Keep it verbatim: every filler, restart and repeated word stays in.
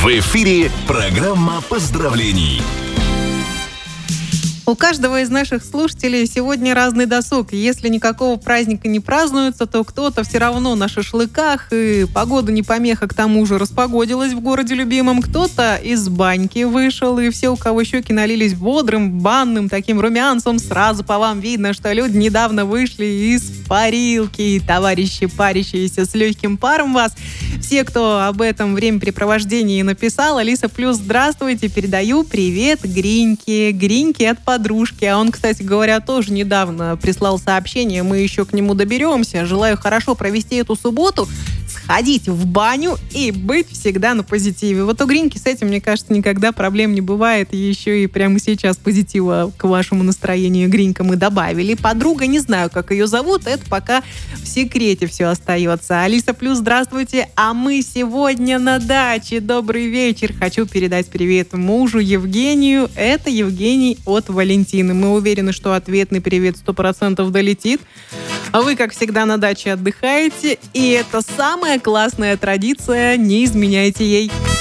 В эфире программа поздравлений. У каждого из наших слушателей сегодня разный досуг. Если никакого праздника не празднуется, то кто-то все равно на шашлыках, и погода не помеха, к тому же распогодилась в городе любимом. Кто-то из баньки вышел, и все, у кого щеки налились бодрым, банным таким румянцем, сразу по вам видно, что люди недавно вышли из парилки. Товарищи, парящиеся с легким паром вас. Все, кто об этом времяпрепровождении написал, Алиса Плюс, здравствуйте, передаю привет Гриньке. Гриньке от подружки. А он, кстати говоря, тоже недавно прислал сообщение, мы еще к нему доберемся. Желаю хорошо провести эту субботу, сходить в баню и быть всегда на позитиве. Вот у Гриньки с этим, мне кажется, никогда проблем не бывает. И еще и прямо сейчас позитива к вашему настроению, Гринька, мы добавили. Подруга, не знаю, как ее зовут, это пока в секрете все остается. Алиса Плюс, здравствуйте. А мы сегодня на даче. Добрый вечер. Хочу передать привет мужу Евгению. Это Евгений от Валентины. Мы уверены, что ответный привет сто процентов долетит. А вы, как всегда, на даче отдыхаете. И это самая классная традиция. Не изменяйте ей.